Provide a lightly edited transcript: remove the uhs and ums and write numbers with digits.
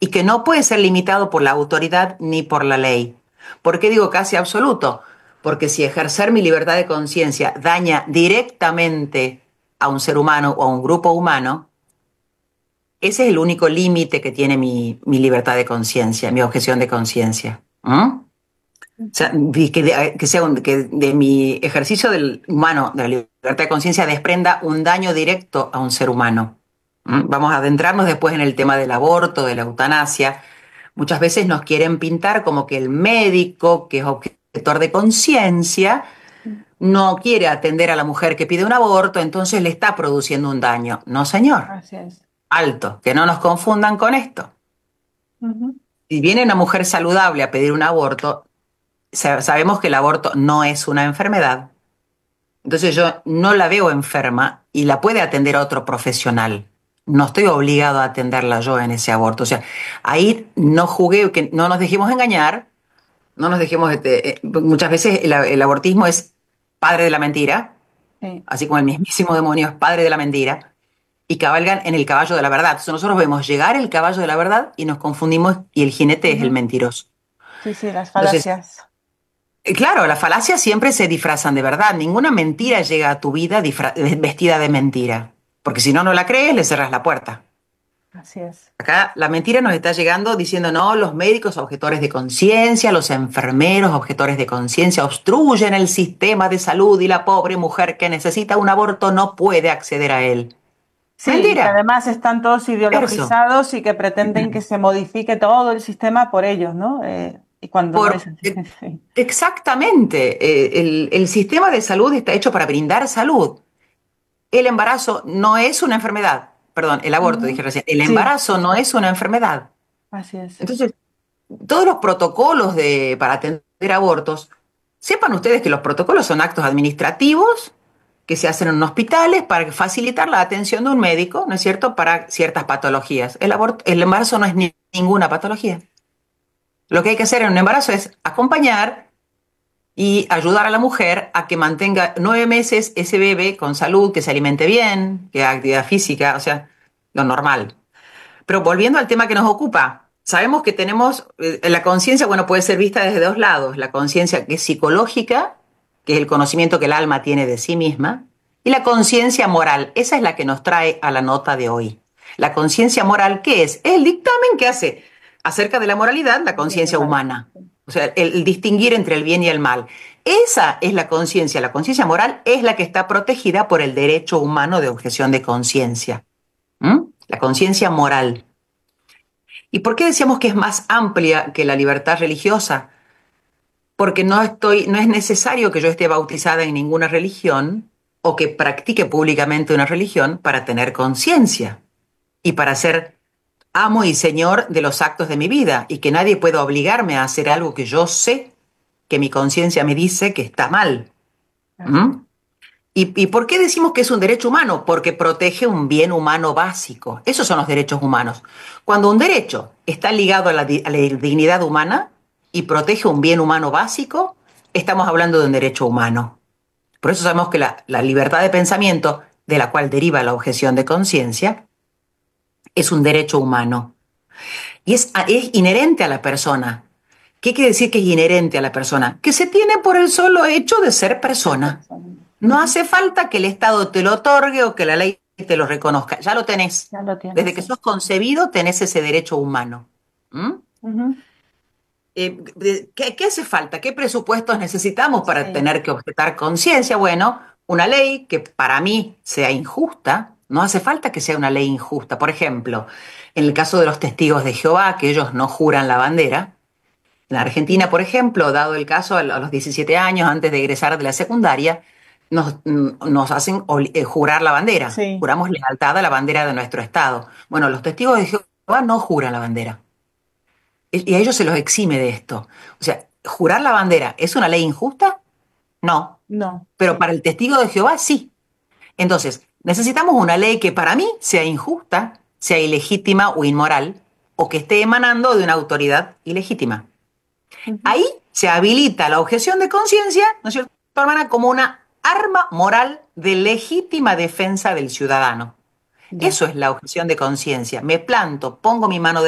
y que no puede ser limitado por la autoridad ni por la ley. ¿Por qué digo casi absoluto? Porque si ejercer mi libertad de conciencia daña directamente a un ser humano o a un grupo humano, ese es el único límite que tiene mi libertad de conciencia, mi objeción de conciencia. ¿Mm? O sea, que de mi ejercicio del humano, de la libertad de conciencia, desprenda un daño directo a un ser humano. ¿Mm? Vamos a adentrarnos después en el tema del aborto, de la eutanasia. Muchas veces nos quieren pintar como que el médico, que es objetor de conciencia, no quiere atender a la mujer que pide un aborto, entonces le está produciendo un daño. No, señor. Así es. Alto, que no nos confundan con esto. Ujú. Si viene una mujer saludable a pedir un aborto, sabemos que el aborto no es una enfermedad. Entonces yo no la veo enferma y la puede atender otro profesional. No estoy obligado a atenderla yo en ese aborto. O sea, ahí no jugué, que no nos dejemos engañar, no nos dejemos, muchas veces el abortismo es padre de la mentira, Sí. así como el mismísimo demonio es padre de la mentira, y cabalgan en el caballo de la verdad. Entonces nosotros vemos llegar el caballo de la verdad y nos confundimos y el jinete es el Ujú. mentiroso. Sí, sí, las Entonces, falacias. claro, las falacias siempre se disfrazan de verdad. Ninguna mentira llega a tu vida vestida de mentira. Porque si no, no la crees, le cerras la puerta. Así es. Acá la mentira nos está llegando diciendo, no, los médicos objetores de conciencia, los enfermeros objetores de conciencia obstruyen el sistema de salud y la pobre mujer que necesita un aborto no puede acceder a él. Sí, y que Mentira. además están todos Eso. ideologizados y que pretenden que se modifique todo el sistema por ellos, ¿no? Y cuando no es Por, así. Sí. exactamente. El sistema de salud está hecho para brindar salud. El embarazo no es una enfermedad. Perdón, el aborto, Ujú. dije recién. El Sí, embarazo no es una enfermedad. así es. Entonces, todos los protocolos para atender abortos, sepan ustedes que los protocolos son actos administrativos que se hacen en hospitales para facilitar la atención de un médico, ¿no es cierto?, para ciertas patologías. El embarazo no es ninguna patología. Lo que hay que hacer en un embarazo es acompañar y ayudar a la mujer a que mantenga 9 meses ese bebé con salud, que se alimente bien, que haga actividad física, o sea, lo normal. Pero volviendo al tema que nos ocupa, sabemos que tenemos la conciencia, bueno, puede ser vista desde dos lados. La conciencia que es psicológica, que es el conocimiento que el alma tiene de sí misma, y la conciencia moral. Esa es la que nos trae a la nota de hoy. La conciencia moral, ¿qué es? Es el dictamen que hace acerca de la moralidad la Bien y conciencia mal. humana. O sea, el distinguir entre el bien y el mal. Esa es la conciencia. La conciencia moral es la que está protegida por el derecho humano de objeción de conciencia. ¿Mm? La conciencia moral. ¿Y por qué decíamos que es más amplia que la libertad religiosa? Porque no es necesario que yo esté bautizada en ninguna religión o que practique públicamente una religión para tener conciencia y para ser amo y señor de los actos de mi vida y que nadie pueda obligarme a hacer algo que yo sé que mi conciencia me dice que está mal. Así es. ¿Mm? ¿Y por qué decimos que es un derecho humano? Porque protege un bien humano básico. Esos son los derechos humanos. Cuando un derecho está ligado a la dignidad humana y protege un bien humano básico, estamos hablando de un derecho humano. Por eso sabemos que la libertad de pensamiento, de la cual deriva la objeción de conciencia, es un derecho humano. Y es inherente a la persona. ¿Qué quiere decir que es inherente a la persona? Que se tiene por el solo hecho de ser Ser persona. persona. No Ujú. hace falta que el Estado te lo otorgue o que la ley te lo reconozca. Ya lo tenés. Ya lo tienes, Desde que sí. sos concebido tenés ese derecho humano. ¿Mm? Ujú. ¿Qué hace falta? ¿Qué presupuestos necesitamos para Sí, tener que objetar conciencia? Bueno, una ley que para mí sea injusta. No hace falta que sea una ley injusta. Por ejemplo, en el caso de los testigos de Jehová, que ellos no juran la bandera. En la Argentina, por ejemplo, dado el caso, a los 17 años, antes de egresar de la secundaria, nos hacen jurar la bandera. sí, Juramos lealtad a la bandera de nuestro Estado. Bueno, los testigos de Jehová no juran la bandera. Y a ellos se los exime de esto. O sea, ¿jurar la bandera es una ley injusta? No. no, Pero para el testigo de Jehová sí. Entonces, necesitamos una ley que para mí sea injusta, sea ilegítima o inmoral, o que esté emanando de una autoridad ilegítima. ujú, Ahí se habilita la objeción de conciencia, ¿no es cierto, hermana?, como una arma moral de legítima defensa del ciudadano. ya. Eso es la objeción de conciencia. Me planto, pongo mi mano